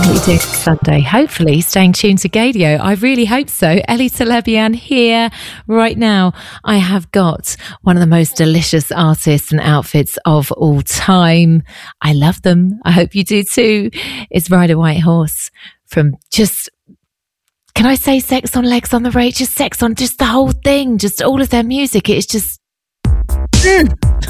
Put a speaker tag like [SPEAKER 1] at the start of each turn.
[SPEAKER 1] What are we doing Sunday? Hopefully staying tuned to Gadio. I really hope so. Ellie Telebian here right now. I have got one of the most delicious artists and outfits of all time. I love them. I hope you do too. It's Ride a White Horse from just... Can I say Sex on Legs on the Radio? Just Sex on, just the whole thing, just all of their music. It's just...